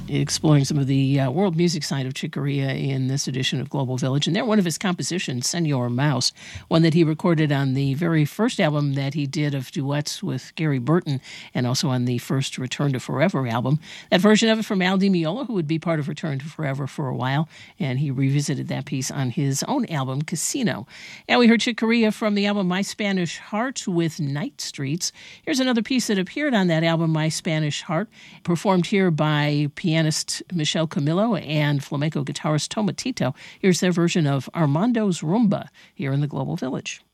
exploring some of the world music side of Chick Corea in this edition of Global Village. And they're one of his compositions, Senor Mouse, one that he recorded on the very first album that he did of duets with Gary Burton, and also on the first Return to Forever album. That version of it from Al Di Meola, who would be part of Return to Forever for a while, and he revisited that piece on his own album, Casino. And we heard Chick Corea from the album My Spanish Heart with Night Streets. Here's another piece that appeared on that album, My Spanish Heart, performed here by pianist Michelle Camillo and flamenco guitarist Tomatito. Here's their version of Armando's Rumba here in the Global Village.